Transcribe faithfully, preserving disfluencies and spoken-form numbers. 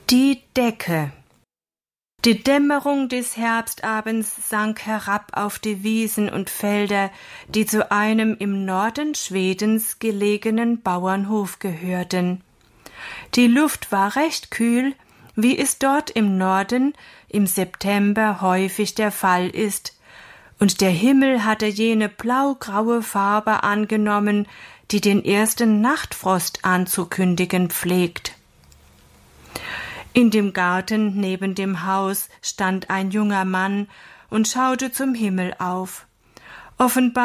Die Decke. Die Dämmerung des Herbstabends sank herab auf die Wiesen und Felder, die zu einem im Norden Schwedens gelegenen Bauernhof gehörten. Die Luft war recht kühl, wie es dort im Norden im September häufig der Fall ist, und der Himmel hatte jene blaugraue Farbe angenommen, die den ersten Nachtfrost anzukündigen pflegt. In dem Garten neben dem Haus stand ein junger Mann und schaute zum Himmel auf. Offenbar